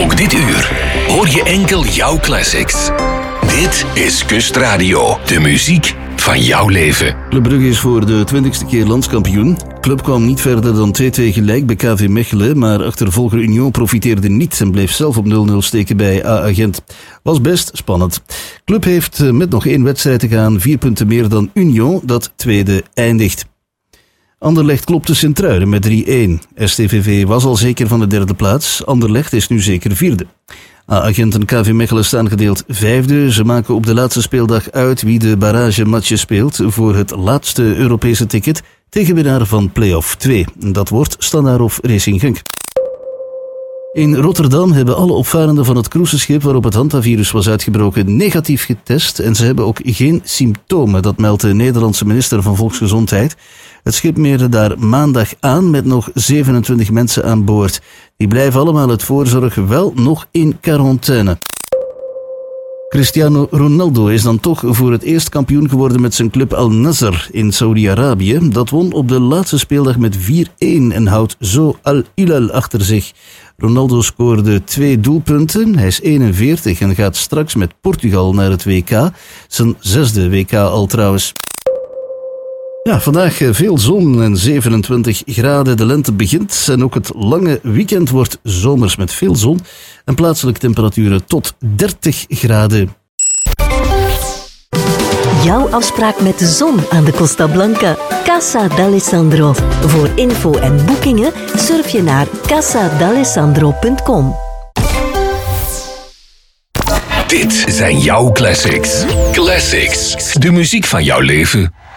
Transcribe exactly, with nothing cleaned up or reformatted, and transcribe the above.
Ook dit uur hoor je enkel jouw classics. Dit is Kustradio, de muziek van jouw leven. Club Brugge is voor de twintigste keer landskampioen. Club kwam niet verder dan twee-twee gelijk bij K V Mechelen, maar achtervolger Union profiteerde niet en bleef zelf op nul nul steken bij A A Gent. Was best spannend. Club heeft met nog één wedstrijd te gaan vier punten meer dan Union, dat tweede eindigt. Anderlecht klopte Sint-Truiden met drie-een. S T V V was al zeker van de derde plaats. Anderlecht is nu zeker vierde. A A Gent en K V Mechelen staan gedeeld vijfde. Ze maken op de laatste speeldag uit wie de barragematje speelt voor het laatste Europese ticket tegen winnaar van play-off twee. Dat wordt Standaard of Racing Genk. In Rotterdam hebben alle opvarenden van het cruiseschip waarop het hantavirus was uitgebroken negatief getest en ze hebben ook geen symptomen, dat meldt de Nederlandse minister van Volksgezondheid. Het schip meerde daar maandag aan met nog zevenentwintig mensen aan boord. Die blijven allemaal uit voorzorg wel nog in quarantaine. Cristiano Ronaldo is dan toch voor het eerst kampioen geworden met zijn club Al Nassr in Saudi-Arabië. Dat won op de laatste speeldag met vier-een en houdt zo Al Hilal achter zich. Ronaldo scoorde twee doelpunten, hij is eenenveertig en gaat straks met Portugal naar het W K. Zijn zesde W K al trouwens. Ja, vandaag veel zon en zevenentwintig graden. De lente begint en ook het lange weekend wordt zomers met veel zon en plaatselijke temperaturen tot dertig graden. Jouw afspraak met de zon aan de Costa Blanca. Casa d'Alessandro. Voor info en boekingen surf je naar casa d'alessandro punt com. Dit zijn jouw classics. Classics, de muziek van jouw leven.